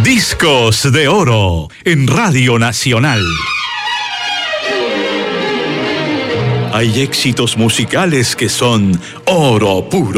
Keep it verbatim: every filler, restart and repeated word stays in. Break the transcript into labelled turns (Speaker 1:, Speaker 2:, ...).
Speaker 1: Discos de Oro en Radio Nacional. Hay éxitos musicales que son oro puro.